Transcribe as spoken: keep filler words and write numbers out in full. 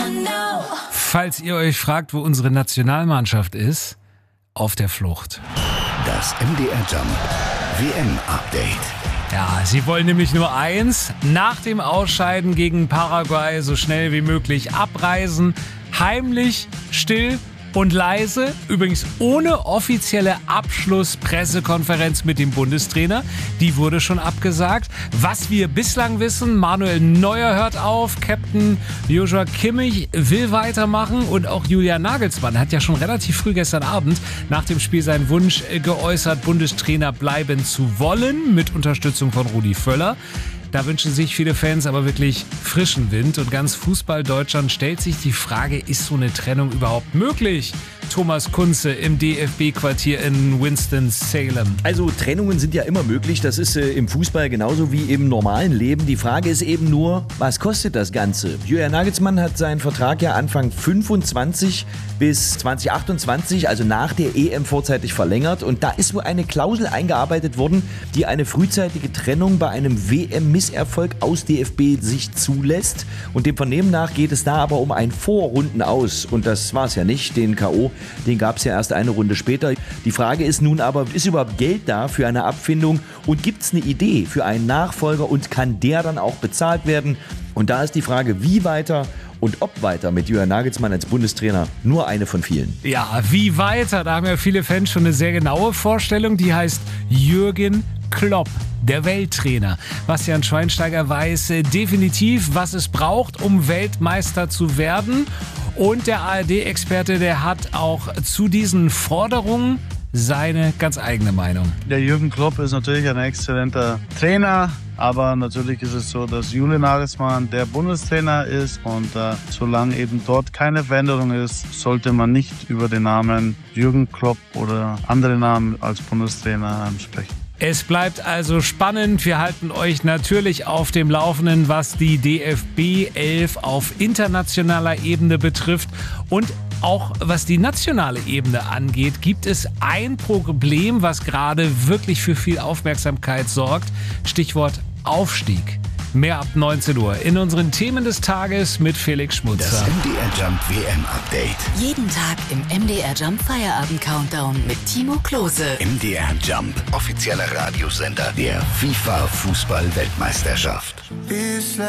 Falls ihr euch fragt, wo unsere Nationalmannschaft ist, auf der Flucht. Das M D R Jump W M-Update. Ja, sie wollen nämlich nur eins: nach dem Ausscheiden gegen Paraguay so schnell wie möglich abreisen. Heimlich, still und leise, übrigens ohne offizielle Abschlusspressekonferenz mit dem Bundestrainer. Die wurde schon abgesagt. Was wir bislang wissen: Manuel Neuer hört auf, Captain Joshua Kimmich will weitermachen und auch Julian Nagelsmann hat ja schon relativ früh gestern Abend nach dem Spiel seinen Wunsch geäußert, Bundestrainer bleiben zu wollen, mit Unterstützung von Rudi Völler. Da wünschen sich viele Fans aber wirklich frischen Wind. Und ganz Fußball-Deutschland stellt sich die Frage, ist so eine Trennung überhaupt möglich? Thomas Kunze im D F B-Quartier in Winston-Salem. Also Trennungen sind ja immer möglich. Das ist äh, im Fußball genauso wie im normalen Leben. Die Frage ist eben nur, was kostet das Ganze? Julian Nagelsmann hat seinen Vertrag ja Anfang fünfundzwanzig bis zwanzig achtundzwanzig, also nach der E M, vorzeitig verlängert. Und da ist wohl eine Klausel eingearbeitet worden, die eine frühzeitige Trennung bei einem W M-Misserfolg aus D F B-Sicht zulässt. Und dem Vernehmen nach geht es da aber um ein Vorrunden aus. Und das war es ja nicht, den K O. Den gab es ja erst eine Runde später. Die Frage ist nun aber, ist überhaupt Geld da für eine Abfindung und gibt es eine Idee für einen Nachfolger und kann der dann auch bezahlt werden? Und da ist die Frage, wie weiter und ob weiter mit Julian Nagelsmann als Bundestrainer, nur eine von vielen. Ja, wie weiter? Da haben ja viele Fans schon eine sehr genaue Vorstellung. Die heißt Jürgen Klopp, der Welttrainer. Bastian Schweinsteiger weiß äh, definitiv, was es braucht, um Weltmeister zu werden. Und der A R D-Experte, der hat auch zu diesen Forderungen seine ganz eigene Meinung. Der Jürgen Klopp ist natürlich ein exzellenter Trainer, aber natürlich ist es so, dass Julian Nagelsmann der Bundestrainer ist und äh, solange eben dort keine Veränderung ist, sollte man nicht über den Namen Jürgen Klopp oder andere Namen als Bundestrainer sprechen. Es bleibt also spannend. Wir halten euch natürlich auf dem Laufenden, was die D F B elf auf internationaler Ebene betrifft. Und auch was die nationale Ebene angeht, gibt es ein Problem, was gerade wirklich für viel Aufmerksamkeit sorgt. Stichwort Aufstieg. Mehr ab neunzehn Uhr in unseren Themen des Tages mit Felix Schmutzer. Das M D R Jump W M-Update. Jeden Tag im M D R Jump Feierabend-Countdown mit Timo Klose. M D R Jump, offizieller Radiosender der FIFA-Fußball-Weltmeisterschaft.